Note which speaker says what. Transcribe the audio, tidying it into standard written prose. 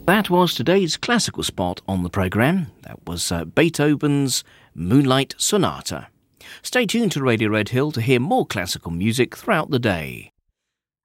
Speaker 1: That was today's classical spot on the programme. That was Beethoven's Moonlight Sonata. Stay tuned to Radio Red Hill to hear more classical music throughout the day.